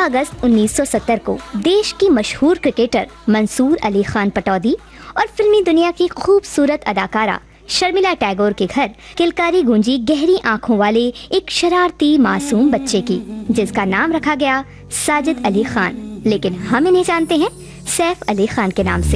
अगस्त 1970 को देश की मशहूर क्रिकेटर मंसूर अली खान पटौदी और फिल्मी दुनिया की खूबसूरत अदाकारा शर्मिला टैगोर के घर किलकारी गूंजी गहरी आंखों वाले एक शरारती मासूम बच्चे की, जिसका नाम रखा गया साजिद अली खान, लेकिन हम इन्हें जानते हैं सैफ अली खान के नाम से।